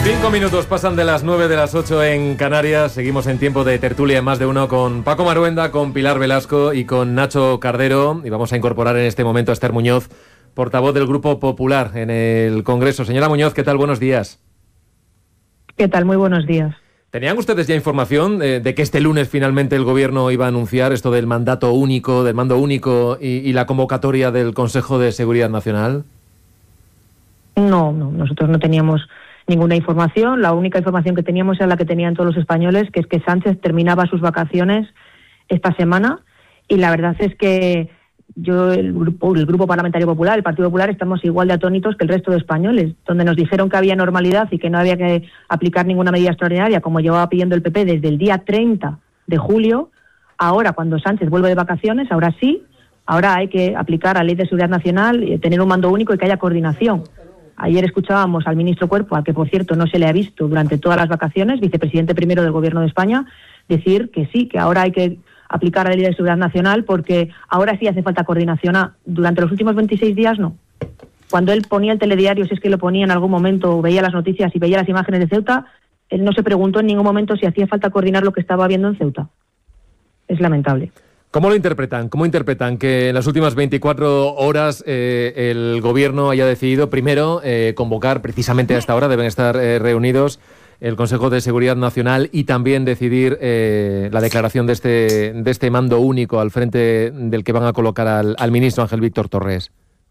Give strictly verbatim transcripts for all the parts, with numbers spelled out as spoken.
Cinco minutos pasan de las nueve de las ocho en Canarias. Seguimos en tiempo de tertulia en Más de Uno con Paco Maruenda, con Pilar Velasco y con Nacho Cardero. Y vamos a incorporar en este momento a Esther Muñoz, portavoz del Grupo Popular en el Congreso. Señora Muñoz, ¿qué tal? Buenos días. ¿Qué tal? Muy buenos días. ¿Tenían ustedes ya información de, de que este lunes finalmente el Gobierno iba a anunciar esto del mandato único, del mando único y, y la convocatoria del Consejo de Seguridad Nacional? No, no, nosotros no teníamos ninguna información. La única información que teníamos era la que tenían todos los españoles, que es que Sánchez terminaba sus vacaciones esta semana, y la verdad es que yo, el grupo, el Grupo Parlamentario Popular, el Partido Popular, estamos igual de atónitos que el resto de españoles, donde nos dijeron que había normalidad y que no había que aplicar ninguna medida extraordinaria, como llevaba pidiendo el P P desde el día treinta de julio. Ahora, cuando Sánchez vuelve de vacaciones, ahora sí, ahora hay que aplicar la Ley de Seguridad Nacional, tener un mando único y que haya coordinación. Ayer escuchábamos al ministro Cuerpo, al que por cierto no se le ha visto durante todas las vacaciones, vicepresidente primero del Gobierno de España, decir que sí, que ahora hay que aplicar la Ley de Seguridad Nacional porque ahora sí hace falta coordinación. Ah, durante los últimos veintiséis días no. Cuando él ponía el telediario, si es que lo ponía en algún momento, o veía las noticias y veía las imágenes de Ceuta, él no se preguntó en ningún momento si hacía falta coordinar lo que estaba viendo en Ceuta. Es lamentable. ¿Cómo lo interpretan? ¿Cómo interpretan que en las últimas veinticuatro horas eh, el Gobierno haya decidido primero eh, convocar, precisamente a esta hora deben estar eh, reunidos el Consejo de Seguridad Nacional, y también decidir eh, la declaración de este, de este mando único al frente del que van a colocar al, al ministro Ángel Víctor Torres?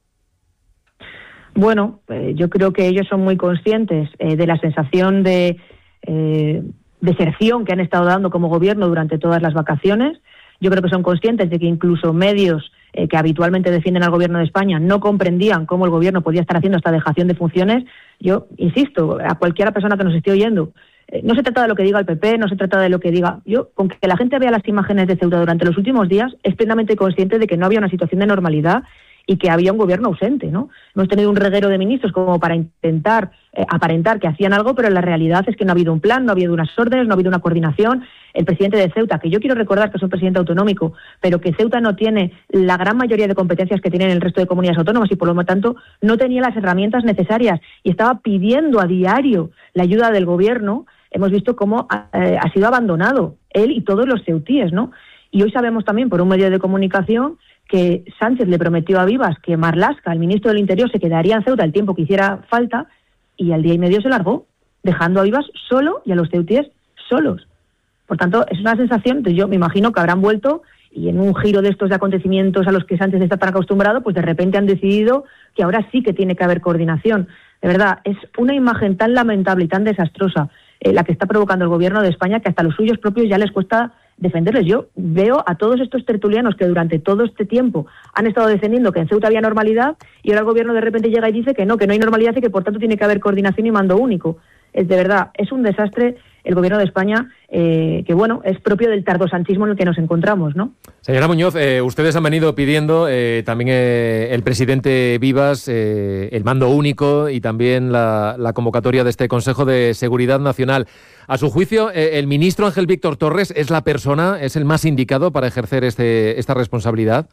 Bueno, eh, yo creo que ellos son muy conscientes eh, de la sensación de eh, deserción que han estado dando como Gobierno durante todas las vacaciones. Yo creo que son conscientes de que incluso medios eh, que habitualmente defienden al Gobierno de España no comprendían cómo el Gobierno podía estar haciendo esta dejación de funciones. Yo insisto, a cualquiera persona que nos esté oyendo, eh, no se trata de lo que diga el P P, no se trata de lo que diga... Yo, con que la gente vea las imágenes de Ceuta durante los últimos días, es plenamente consciente de que no había una situación de normalidad y que había un Gobierno ausente, ¿no? Hemos tenido un reguero de ministros como para intentar eh, aparentar que hacían algo, pero la realidad es que no ha habido un plan, no ha habido unas órdenes, no ha habido una coordinación. El presidente de Ceuta, que yo quiero recordar que es un presidente autonómico, pero que Ceuta no tiene la gran mayoría de competencias que tienen el resto de comunidades autónomas y por lo tanto no tenía las herramientas necesarias y estaba pidiendo a diario la ayuda del Gobierno. Hemos visto cómo eh, ha sido abandonado él y todos los ceutíes, ¿no? Y hoy sabemos también por un medio de comunicación que Sánchez le prometió a Vivas que Marlaska, el ministro del Interior, se quedaría en Ceuta el tiempo que hiciera falta, y al día y medio se largó, dejando a Vivas solo y a los ceutíes solos. Por tanto, es una sensación, yo me imagino que habrán vuelto y en un giro de estos de acontecimientos a los que Sánchez está tan acostumbrado, pues de repente han decidido que ahora sí que tiene que haber coordinación. De verdad, es una imagen tan lamentable y tan desastrosa eh, la que está provocando el Gobierno de España, que hasta a los suyos propios ya les cuesta defenderles. Yo veo a todos estos tertulianos que durante todo este tiempo han estado defendiendo que en Ceuta había normalidad, y ahora el Gobierno de repente llega y dice que no, que no hay normalidad y que por tanto tiene que haber coordinación y mando único. Es de verdad, es un desastre el Gobierno de España, eh, que bueno, es propio del tardosanchismo en el que nos encontramos, ¿no? Señora Muñoz, eh, ustedes han venido pidiendo, eh, también eh, el presidente Vivas, eh, el mando único y también la, la convocatoria de este Consejo de Seguridad Nacional. A su juicio, eh, ¿el ministro Ángel Víctor Torres es la persona, es el más indicado para ejercer este, esta responsabilidad?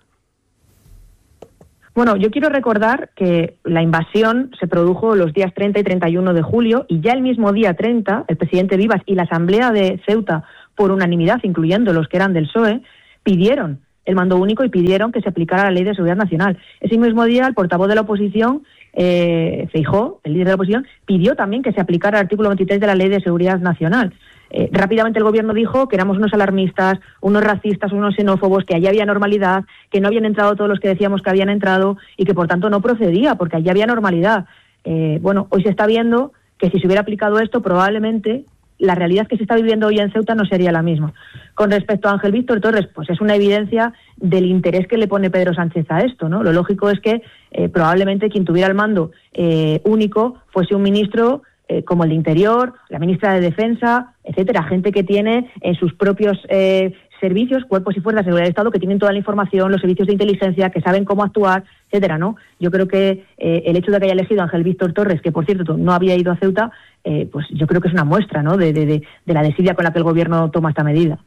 Bueno, yo quiero recordar que la invasión se produjo los días treinta y treinta y uno de julio, y ya el mismo día treinta, el presidente Vivas y la Asamblea de Ceuta, por unanimidad, incluyendo los que eran del P S O E, pidieron el mando único y pidieron que se aplicara la Ley de Seguridad Nacional. Ese mismo día, el portavoz de la oposición, eh, Feijóo, el líder de la oposición, pidió también que se aplicara el artículo veintitrés de la Ley de Seguridad Nacional. Eh, rápidamente el Gobierno dijo que éramos unos alarmistas, unos racistas, unos xenófobos, que allí había normalidad, que no habían entrado todos los que decíamos que habían entrado y que por tanto no procedía, porque allí había normalidad. Eh, bueno, hoy se está viendo que si se hubiera aplicado esto, probablemente la realidad que se está viviendo hoy en Ceuta no sería la misma. Con respecto a Ángel Víctor Torres, pues es una evidencia del interés que le pone Pedro Sánchez a esto, ¿no? Lo lógico es que eh, probablemente quien tuviera el mando eh, único fuese un ministro Eh, como el de Interior, la ministra de Defensa, etcétera, gente que tiene en sus propios eh, servicios, cuerpos y fuerzas de seguridad del Estado, que tienen toda la información, los servicios de inteligencia, que saben cómo actuar, etcétera, ¿no? Yo creo que eh, el hecho de que haya elegido a Ángel Víctor Torres, que por cierto no había ido a Ceuta, eh, pues yo creo que es una muestra, ¿no?, de, de, de, de la desidia con la que el Gobierno toma esta medida.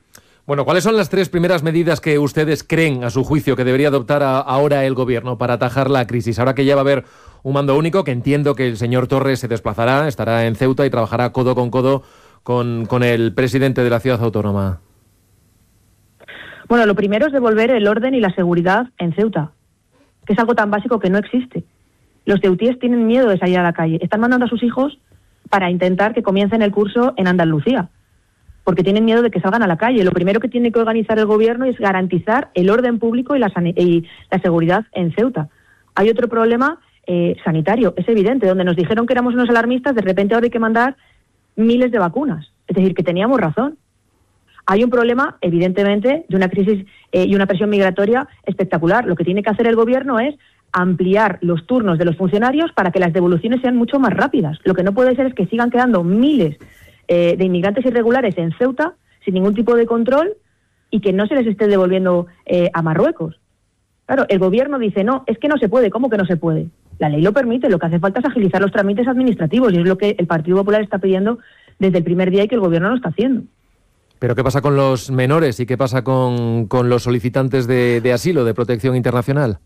Bueno, ¿cuáles son las tres primeras medidas que ustedes creen, a su juicio, que debería adoptar a, ahora el gobierno para atajar la crisis? Ahora que ya va a haber un mando único, que entiendo que el señor Torres se desplazará, estará en Ceuta y trabajará codo con codo con, con el presidente de la ciudad autónoma. Bueno, lo primero es devolver el orden y la seguridad en Ceuta, que es algo tan básico que no existe. Los ceutíes tienen miedo de salir a la calle. Están mandando a sus hijos para intentar que comiencen el curso en Andalucía, porque tienen miedo de que salgan a la calle. Lo primero que tiene que organizar el gobierno es garantizar el orden público y la, y la seguridad en Ceuta. Hay otro problema eh, sanitario, es evidente. Donde nos dijeron que éramos unos alarmistas, de repente ahora hay que mandar miles de vacunas. Es decir, que teníamos razón. Hay un problema, evidentemente, de una crisis eh, y una presión migratoria espectacular. Lo que tiene que hacer el gobierno es ampliar los turnos de los funcionarios para que las devoluciones sean mucho más rápidas. Lo que no puede ser es que sigan quedando miles Eh, de inmigrantes irregulares en Ceuta sin ningún tipo de control y que no se les esté devolviendo eh, a Marruecos. Claro, el gobierno dice, no, es que no se puede. ¿Cómo que no se puede? La ley lo permite, lo que hace falta es agilizar los trámites administrativos y es lo que el Partido Popular está pidiendo desde el primer día y que el gobierno no está haciendo. ¿Pero qué pasa con los menores y qué pasa con, con los solicitantes de, de asilo, de protección internacional?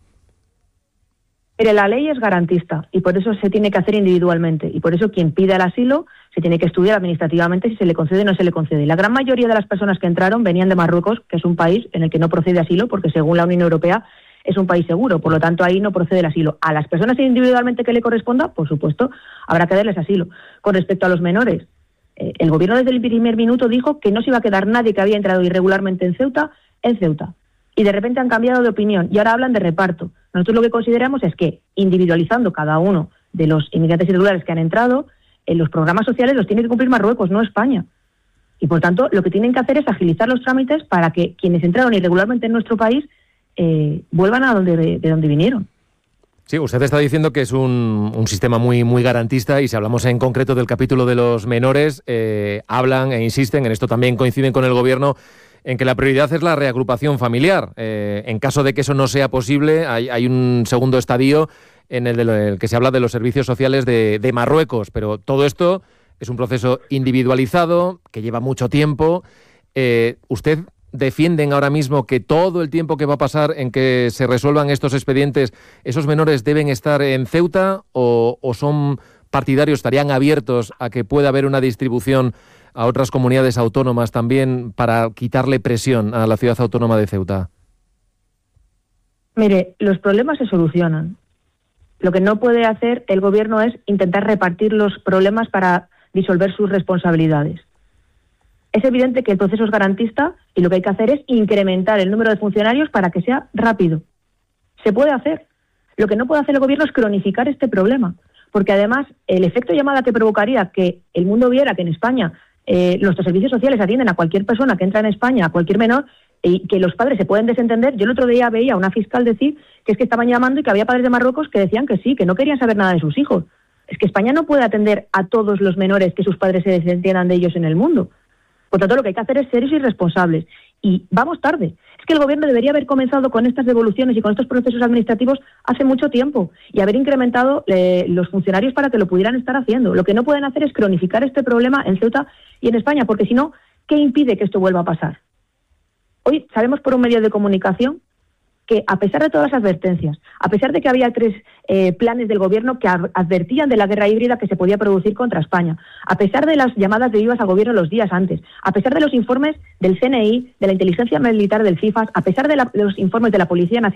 Pero la ley es garantista y por eso se tiene que hacer individualmente y por eso quien pide el asilo se tiene que estudiar administrativamente si se le concede o no se le concede. La gran mayoría de las personas que entraron venían de Marruecos, que es un país en el que no procede asilo porque según la Unión Europea es un país seguro, por lo tanto ahí no procede el asilo. A las personas individualmente que le corresponda, por supuesto, habrá que darles asilo. Con respecto a los menores, eh, el gobierno desde el primer minuto dijo que no se iba a quedar nadie que había entrado irregularmente en Ceuta, en Ceuta. Y de repente han cambiado de opinión y ahora hablan de reparto. Nosotros lo que consideramos es que, individualizando cada uno de los inmigrantes irregulares que han entrado, en los programas sociales los tiene que cumplir Marruecos, no España. Y por tanto, lo que tienen que hacer es agilizar los trámites para que quienes entraron irregularmente en nuestro país eh, vuelvan a donde de, de donde vinieron. Sí, usted está diciendo que es un, un sistema muy, muy garantista y si hablamos en concreto del capítulo de los menores, eh, hablan e insisten, en esto también coinciden con el gobierno, en que la prioridad es la reagrupación familiar. Eh, en caso de que eso no sea posible, hay, hay un segundo estadio en el, de lo, el que se habla de los servicios sociales de, de Marruecos, pero todo esto es un proceso individualizado, que lleva mucho tiempo. Eh, ¿Usted defienden ahora mismo que todo el tiempo que va a pasar en que se resuelvan estos expedientes, esos menores deben estar en Ceuta o, o son partidarios, estarían abiertos a que pueda haber una distribución a otras comunidades autónomas también para quitarle presión a la ciudad autónoma de Ceuta? Mire, los problemas se solucionan. Lo que no puede hacer el gobierno es intentar repartir los problemas para disolver sus responsabilidades. Es evidente que el proceso es garantista y lo que hay que hacer es incrementar el número de funcionarios para que sea rápido. Se puede hacer. Lo que no puede hacer el gobierno es cronificar este problema, porque además el efecto llamada que provocaría que el mundo viera que en España eh, nuestros servicios sociales atienden a cualquier persona que entra en España, a cualquier menor, y que los padres se pueden desentender. Yo el otro día veía a una fiscal decir que es que estaban llamando y que había padres de Marruecos que decían que sí, que no querían saber nada de sus hijos. Es que España no puede atender a todos los menores que sus padres se desentiendan de ellos en el mundo. Por tanto, lo que hay que hacer es serios y responsables. Y vamos tarde. Es que el gobierno debería haber comenzado con estas devoluciones y con estos procesos administrativos hace mucho tiempo y haber incrementado eh, los funcionarios para que lo pudieran estar haciendo. Lo que no pueden hacer es cronificar este problema en Ceuta y en España, porque si no, ¿qué impide que esto vuelva a pasar? Hoy sabemos por un medio de comunicación que, a pesar de todas las advertencias, a pesar de que había tres eh, planes del gobierno que advertían de la guerra híbrida que se podía producir contra España, a pesar de las llamadas de vivas al gobierno los días antes, a pesar de los informes del C N I, de la inteligencia militar del FIFA, a pesar de, la, de los informes de la Policía Nacional,